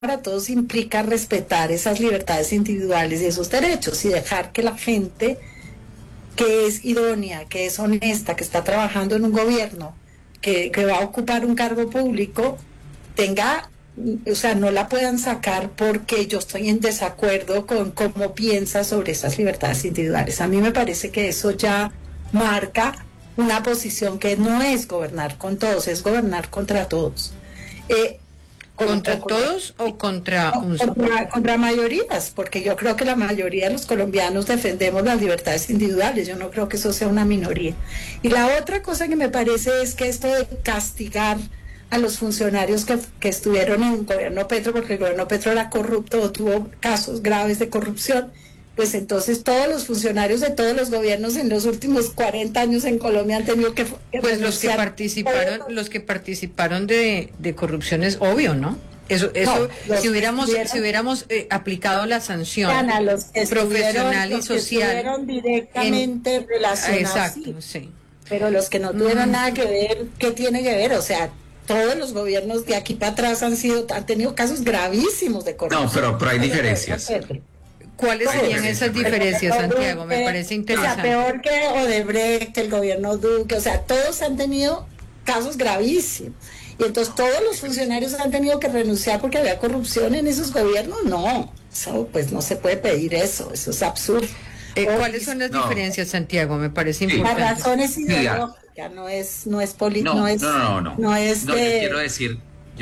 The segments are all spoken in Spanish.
para todos implica respetar esas libertades individuales y esos derechos y dejar que la gente que es idónea, que es honesta, que está trabajando en un gobierno, que va a ocupar un cargo público, tenga, o sea, no la puedan sacar porque yo estoy en desacuerdo con cómo piensa sobre esas libertades individuales. A mí me parece que eso ya marca una posición que no es gobernar con todos, es gobernar contra todos. ¿Contra todos o contra un solo? Contra mayorías, porque yo creo que la mayoría de los colombianos defendemos las libertades individuales, yo no creo que eso sea una minoría. Y la otra cosa que me parece es que esto de castigar a los funcionarios que estuvieron en el gobierno Petro, porque el gobierno Petro era corrupto o tuvo casos graves de corrupción, pues entonces todos los funcionarios de todos los gobiernos en los últimos 40 años en Colombia han tenido que pues los que participaron de corrupción es obvio, ¿no? Eso no, si hubiéramos aplicado la sanción profesional y social directamente relacionados. Exacto, sí. Pero los que no tuvieron nada que ver, ¿qué tiene que ver? O sea, todos los gobiernos de aquí para atrás han tenido casos gravísimos de corrupción. No, pero hay diferencias. ¿Cuáles serían esas diferencias, Santiago? Me parece interesante. O sea, peor que Odebrecht, el gobierno Duque, o sea, todos han tenido casos gravísimos. Y entonces todos los funcionarios han tenido que renunciar porque había corrupción en esos gobiernos. No, eso, pues no se puede pedir eso es absurdo. ¿Cuáles son las diferencias, Santiago? Me parece importante. La razón es ideológica, no es política, no es yo quiero decir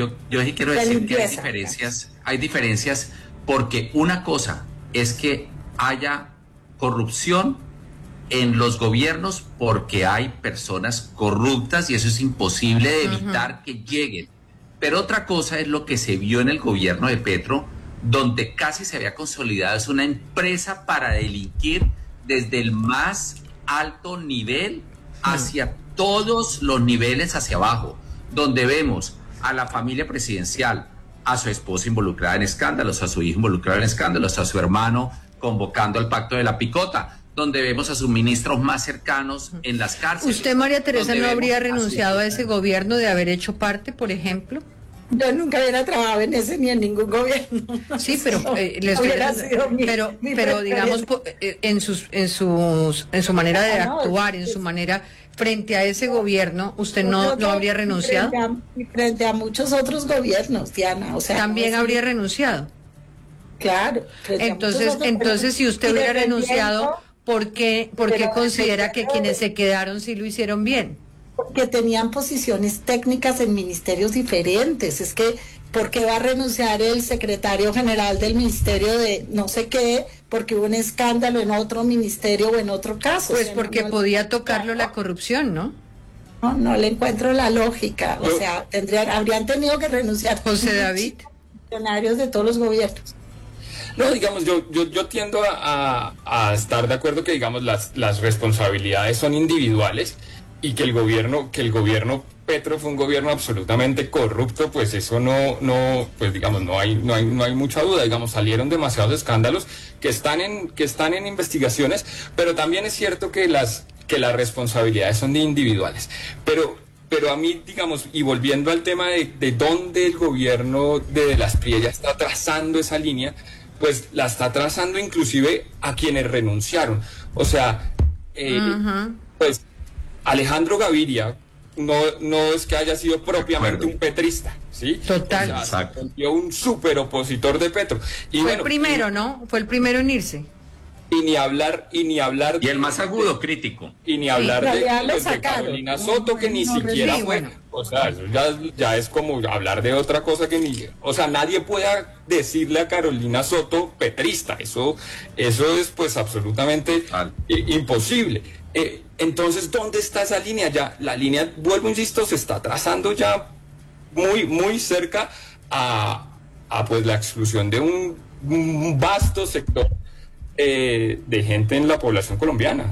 que hay diferencias porque una cosa es que haya corrupción en los gobiernos porque hay personas corruptas y eso es imposible de evitar que lleguen. Pero otra cosa es lo que se vio en el gobierno de Petro, donde casi se había consolidado, es una empresa para delinquir desde el más alto nivel hacia todos los niveles hacia abajo, donde vemos a la familia presidencial, a su esposa involucrada en escándalos, a su hijo involucrado en escándalos, a su hermano convocando al pacto de la picota, donde vemos a sus ministros más cercanos en las cárceles. ¿Usted, María Teresa, no habría renunciado a ese gobierno de haber hecho parte, por ejemplo? Yo nunca hubiera trabajado en ese ni en ningún gobierno. Sí, pero pero digamos en su manera de actuar, en su manera frente a ese gobierno, usted no habría renunciado. Frente a muchos otros gobiernos, Diana, o sea, también habría renunciado. Claro. Entonces si usted hubiera renunciado, ¿por qué considera que quienes se quedaron sí lo hicieron bien? Porque tenían posiciones técnicas en ministerios diferentes. Es que, ¿por qué va a renunciar el secretario general del ministerio de no sé qué? Porque hubo un escándalo en otro ministerio o en otro caso. Pues porque podía tocarlo la corrupción, ¿no? No le encuentro la lógica. O sea, habrían tenido que renunciar. José David. Funcionarios de todos los gobiernos. No, digamos, yo tiendo a estar de acuerdo que, digamos, las responsabilidades son individuales y que el gobierno Petro fue un gobierno absolutamente corrupto, pues eso pues digamos, no hay mucha duda, digamos, salieron demasiados escándalos que están en investigaciones, pero también es cierto que las responsabilidades son individuales. Pero a mí, digamos, y volviendo al tema de dónde el gobierno de las PRI ya está trazando esa línea, pues la está trazando inclusive a quienes renunciaron. O sea, pues Alejandro Gaviria no es que haya sido propiamente un petrista, ¿sí? Total. O sea, fue un súper opositor de Petro. Y fue el primero, ¿no? Fue el primero en irse. Y ni hablar y el más agudo crítico. Y ni hablar de Carolina Soto, que ni siquiera fue. Bueno. O sea, eso ya es como hablar de otra cosa que ni. O sea, nadie puede decirle a Carolina Soto petrista. Eso es pues absolutamente imposible. Entonces, ¿dónde está esa línea? Ya la línea, vuelvo, insisto, se está trazando ya muy, muy cerca a pues la exclusión de un vasto sector de gente en la población colombiana.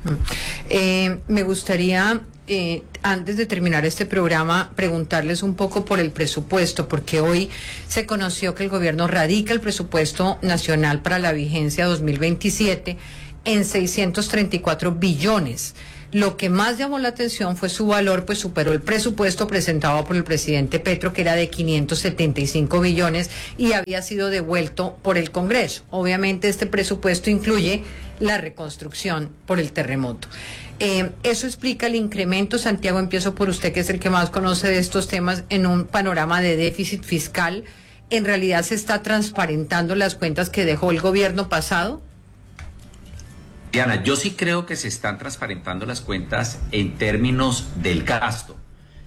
Me gustaría, antes de terminar este programa, preguntarles un poco por el presupuesto, porque hoy se conoció que el gobierno radica el presupuesto nacional para la vigencia 2027 en 634 billones. Lo que más llamó la atención fue su valor, pues superó el presupuesto presentado por el presidente Petro, que era de 575 billones y había sido devuelto por el Congreso. Obviamente este presupuesto incluye la reconstrucción por el terremoto. Eso explica el incremento. Santiago, empiezo por usted, que es el que más conoce de estos temas, en un panorama de déficit fiscal. ¿En realidad se está transparentando las cuentas que dejó el gobierno pasado? Diana, yo sí creo que se están transparentando las cuentas en términos del gasto.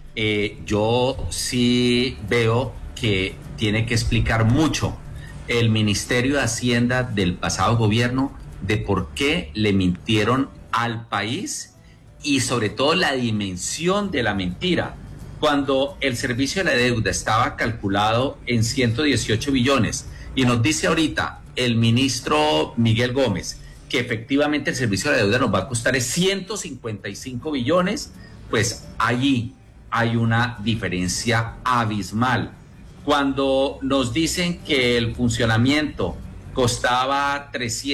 Yo sí veo que tiene que explicar mucho el Ministerio de Hacienda del pasado gobierno de por qué le mintieron al país y sobre todo la dimensión de la mentira. Cuando el servicio de la deuda estaba calculado en 118 billones y nos dice ahorita el ministro Miguel Gómez que efectivamente el servicio de la deuda nos va a costar 155 billones, pues allí hay una diferencia abismal. Cuando nos dicen que el funcionamiento costaba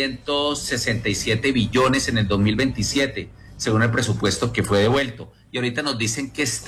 367 billones en el 2027, según el presupuesto que fue devuelto, y ahorita nos dicen que es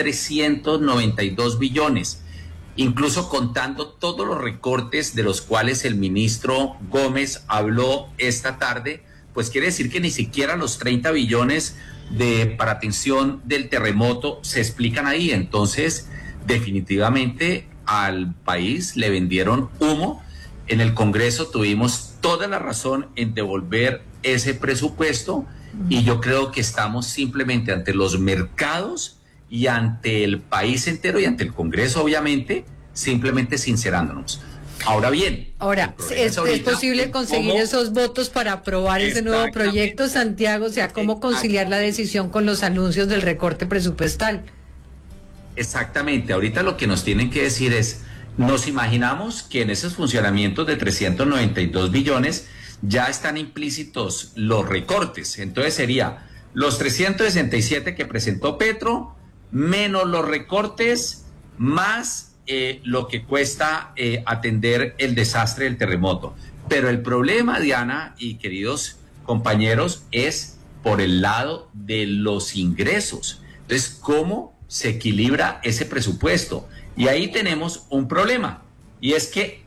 392 billones, incluso contando todos los recortes de los cuales el ministro Gómez habló esta tarde, pues quiere decir que ni siquiera los 30 billones para atención del terremoto se explican ahí. Entonces, definitivamente al país le vendieron humo. En el Congreso tuvimos toda la razón en devolver ese presupuesto y yo creo que estamos simplemente ante los mercados y ante el país entero y ante el Congreso, obviamente, simplemente sincerándonos. Ahora bien, ¿es posible conseguir esos votos para aprobar ese nuevo proyecto, Santiago? O sea, ¿cómo conciliar la decisión con los anuncios del recorte presupuestal? Exactamente, ahorita lo que nos tienen que decir es, nos imaginamos que en esos funcionamientos de 392 billones ya están implícitos los recortes, entonces sería los 367 que presentó Petro, menos los recortes, más lo que cuesta atender el desastre del terremoto. Pero el problema, Diana y queridos compañeros, es por el lado de los ingresos. Entonces, ¿cómo se equilibra ese presupuesto? Y ahí tenemos un problema, y es que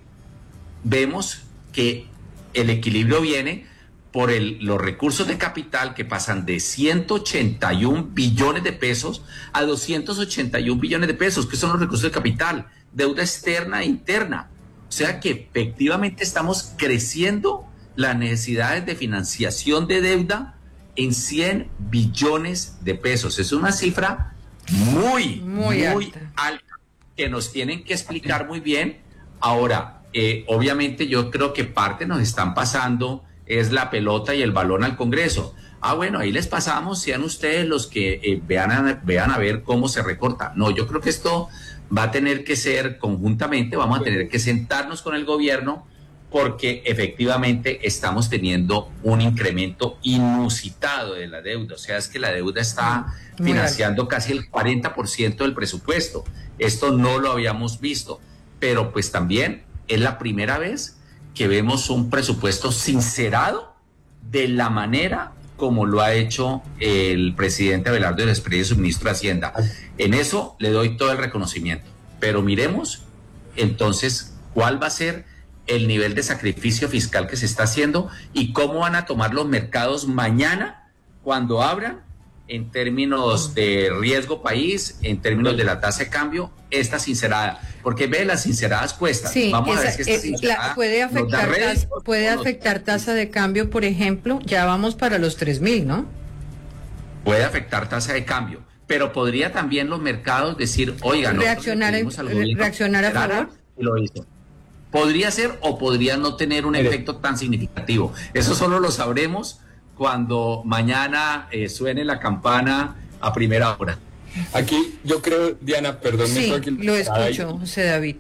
vemos que el equilibrio viene por los recursos de capital que pasan de 181 billones de pesos a 281 billones de pesos, que son los recursos de capital, deuda externa e interna. O sea que efectivamente estamos creciendo las necesidades de financiación de deuda en 100 billones de pesos. Es una cifra muy alta que nos tienen que explicar muy bien. Ahora, obviamente yo creo que parte nos están pasando es la pelota y el balón al Congreso. Bueno, ahí les pasamos, sean ustedes los que vean a ver cómo se recorta. No, yo creo que esto va a tener que ser conjuntamente, vamos a tener que sentarnos con el gobierno porque efectivamente estamos teniendo un incremento inusitado de la deuda. O sea, es que la deuda está financiando casi el 40% del presupuesto. Esto no lo habíamos visto, pero pues también es la primera vez que vemos un presupuesto sincerado de la manera como lo ha hecho el presidente Abelardo Espriella, su ministro de Hacienda. En eso le doy todo el reconocimiento. Pero miremos entonces cuál va a ser el nivel de sacrificio fiscal que se está haciendo y cómo van a tomar los mercados mañana cuando abran en términos de riesgo país, en términos de la tasa de cambio, esta sincerada. Porque ve, las sinceradas cuestan. Sí, vamos a ver si esta sincerada puede afectar tasa de cambio, por ejemplo. Ya vamos para los 3.000, ¿no? Puede afectar tasa de cambio, pero podría también los mercados decir, oigan, reaccionar a favor. Y lo hizo. Podría ser o podría no tener un efecto tan significativo. Eso solo lo sabremos cuando mañana suene la campana a primera hora. Aquí yo creo, Diana, perdón. Sí, lo escucho, José David.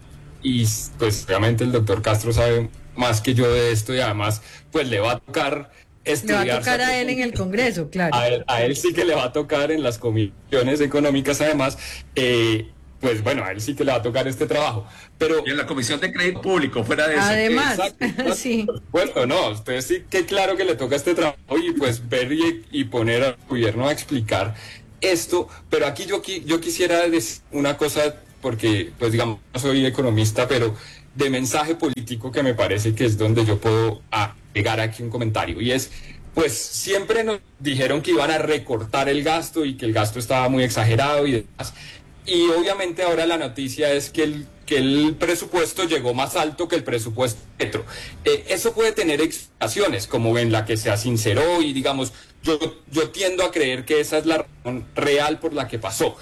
Y pues obviamente el doctor Castro sabe más que yo de esto y además pues le va a tocar estudiar. Le va a tocar a él en el Congreso, claro. A él sí que le va a tocar en las comisiones económicas además, pues bueno, a él sí que le va a tocar este trabajo. Pero Y en la Comisión de Crédito Público, fuera de eso. Además, exacto, sí. por supuesto, no, usted sí que claro que le toca este trabajo y pues ver y poner al gobierno a explicar esto, pero aquí yo quisiera decir una cosa, porque pues digamos, no soy economista, pero de mensaje político que me parece que es donde yo puedo agregar aquí un comentario, y es, pues siempre nos dijeron que iban a recortar el gasto y que el gasto estaba muy exagerado y demás. Y obviamente ahora la noticia es que el presupuesto llegó más alto que el presupuesto de Petro. Eso puede tener explicaciones, como en la que se sinceró y digamos, yo tiendo a creer que esa es la razón real por la que pasó.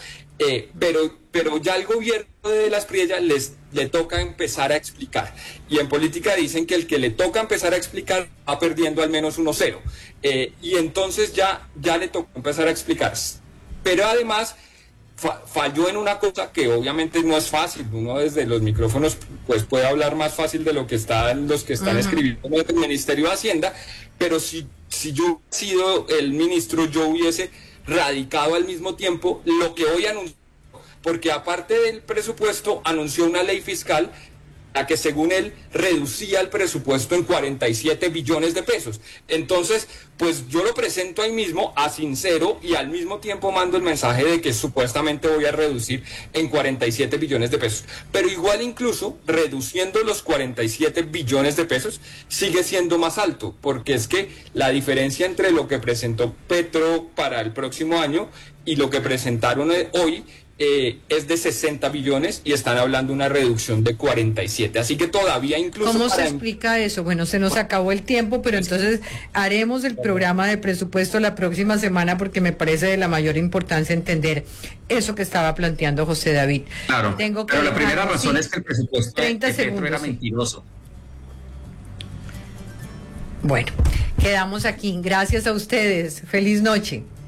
Pero ya al gobierno de Las Priella le toca empezar a explicar. Y en política dicen que el que le toca empezar a explicar va perdiendo al menos 1-0. Y entonces ya le toca empezar a explicar. Pero además falló en una cosa que obviamente no es fácil. Uno desde los micrófonos pues puede hablar más fácil de lo que están los que están escribiendo en el Ministerio de Hacienda, pero si yo hubiera sido el ministro, yo hubiese radicado al mismo tiempo lo que hoy anunció, porque aparte del presupuesto anunció una ley fiscal a que según él reducía el presupuesto en 47 billones de pesos. Entonces, pues yo lo presento ahí mismo a sincero y al mismo tiempo mando el mensaje de que supuestamente voy a reducir en 47 billones de pesos. Pero igual incluso reduciendo los 47 billones de pesos sigue siendo más alto, porque es que la diferencia entre lo que presentó Petro para el próximo año y lo que presentaron hoy es de 60 billones y están hablando de una reducción de 47. Así que todavía incluso... ¿Cómo se explica eso? Bueno, se nos acabó el tiempo, pero entonces haremos el programa de presupuesto la próxima semana porque me parece de la mayor importancia entender eso que estaba planteando José David. Claro, pero la primera razón es que el presupuesto de 30 Petro segundos, era sí. mentiroso. Bueno, quedamos aquí. Gracias a ustedes. Feliz noche.